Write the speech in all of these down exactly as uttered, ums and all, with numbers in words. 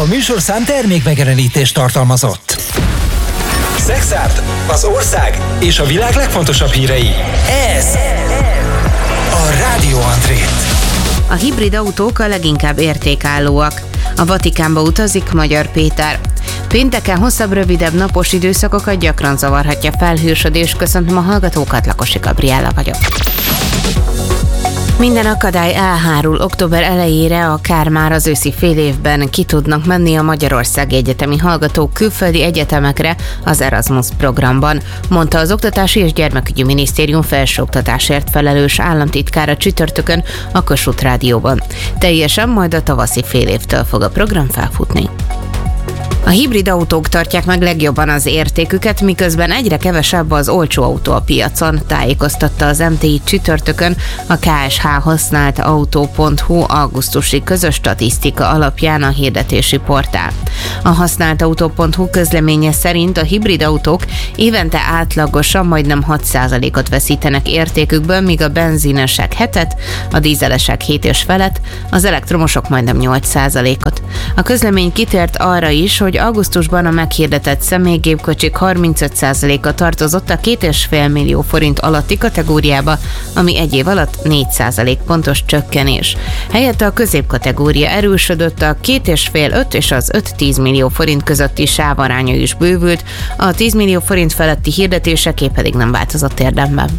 műsorszám termékmegjelenítést tartalmazott. Szexárd, az ország és a világ legfontosabb hírei. Ez a Rádió André. A hibrid autók a leginkább értékállóak. A Vatikánba utazik Magyar Péter. Pénteken hosszabb, rövidebb napos időszakokat gyakran zavarhatja felhősödés. Köszöntöm a hallgatókat, Lakosi Gabriella vagyok. Minden akadály elhárul, október elejére akár már az őszi fél évben ki tudnak menni a magyarországi egyetemi hallgatók külföldi egyetemekre az Erasmus programban, mondta az Oktatási és Gyermekügyi Minisztérium felsőoktatásért felelős államtitkára csütörtökön a Kossuth Rádióban. Teljesen majd a tavaszi fél évtől fog a program felfutni. A hibrid autók tartják meg legjobban az értéküket, miközben egyre kevesebb az olcsó autó a piacon, tájékoztatta az em té i csütörtökön a ká es há használt autó pont hú augusztusi közös statisztika alapján a hirdetési portál. A használt autó pont hú közleménye szerint a hibrid autók évente átlagosan majdnem hat százalékot veszítenek értékükből, míg a benzinesek hetet, a dízelesek hét és felett, az elektromosok majdnem nyolc százalékot. A közlemény kitért arra is, hogy augusztusban a meghirdetett személygépkocsik harmincöt százaléka tartozott a két és fél millió forint alatti kategóriába, ami egy év alatt négy százalék pontos csökkenés. Helyette a középkategória erősödött, a két és fél öt és az öt-tíz millió forint közötti sávaránya is bővült, a tíz millió forint feletti hirdetéseké pedig nem változott érdemben.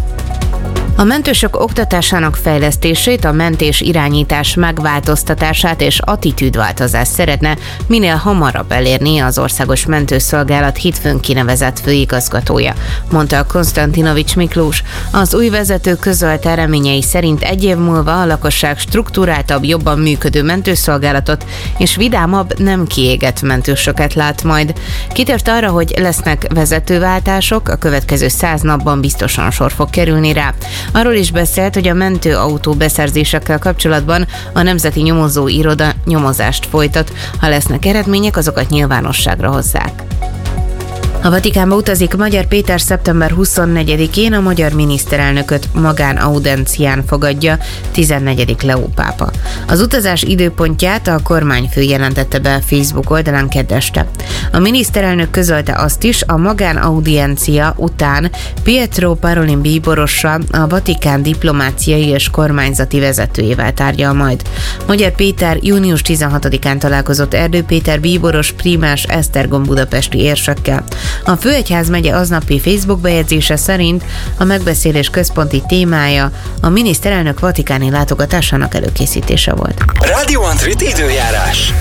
A mentősök oktatásának fejlesztését, a mentés irányítás megváltoztatását és attitűdváltozást szeretne minél hamarabb elérni az Országos Mentőszolgálat hétfőn kinevezett főigazgatója, mondta Konstantinovics Miklós. Az új vezető közölte reményei szerint egy év múlva a lakosság strukturáltabb, jobban működő mentőszolgálatot és vidámabb, nem kiégett mentősöket lát majd. Kitért arra, hogy lesznek vezetőváltások, a következő száz napban biztosan sor fog kerülni rá. Arról is beszélt, hogy a mentőautó beszerzésekkel kapcsolatban a Nemzeti Nyomozó Iroda nyomozást folytat. Ha lesznek eredmények, azokat nyilvánosságra hozzák. A Vatikánba utazik Magyar Péter szeptember huszonnegyedikén, a magyar miniszterelnököt magánaudencián fogadja tizennegyedik Leó pápa. Az utazás időpontját a kormányfő jelentette be a Facebook oldalán kedd este. A miniszterelnök közölte azt is, a magánaudiencia után Pietro Parolin bíborossal, a Vatikán diplomáciai és kormányzati vezetőjével tárgyal majd. Magyar Péter június tizenhatodikán találkozott Erdő Péter bíboros prímás Esztergom budapesti érsekkel. A Főegyházmegye aznapi Facebook bejegyzése szerint a megbeszélés központi témája a miniszterelnök vatikáni látogatásának előkészítése volt. Rádió André időjárás.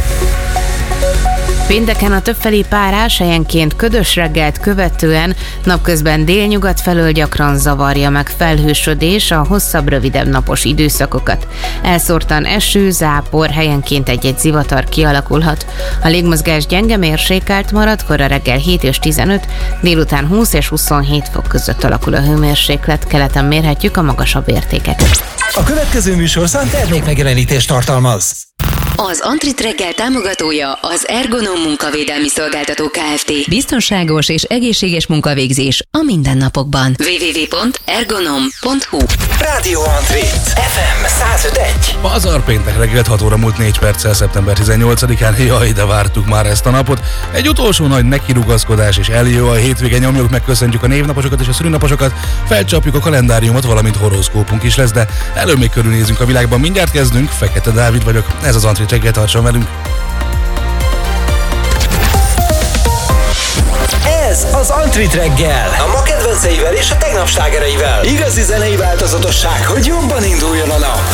Pénteken a többfelé párás, helyenként ködös reggelt követően napközben délnyugat felől gyakran zavarja meg felhősödés a hosszabb, rövidebb napos időszakokat. Elszórtan eső, zápor, helyenként egy-egy zivatar kialakulhat. A légmozgás gyenge, mérsékelt marad, kora reggel hét és tizenöt, délután húsz és huszonhét fok között alakul a hőmérséklet, keleten mérhetjük a magasabb értékeket. A következő műsorszám termékmegjelenítést tartalmaz. Az Antrit reggel támogatója az Ergonom munkavédelmi szolgáltató Kft. Biztonságos és egészséges munkavégzés a mindennapokban. double-u double-u double-u pont ergonom pont hu Rádió André, ef em száz öt egy. Pazar péntek reggelt hat óra múlt négy perccel szeptember tizennyolcadikán, jaj, de vártuk már ezt a napot. Egy utolsó nagy nekirugaszkodás és eljö a hétvége, nyomjuk, megköszöntjük a névnaposokat és a szülinaposokat, felcsapjuk a kalendáriumot, valamint horoszkópunk is lesz, de előbb még körülnézünk a világban. Mindjárt kezdünk, Fekete Dávid vagyok, ez az Antrit reggel, tartson velünk! Ez az Antrit reggel, a ma kedvenceivel és a tegnap slágereivel. Igazi zenei változatosság, hogy jobban induljon a nap.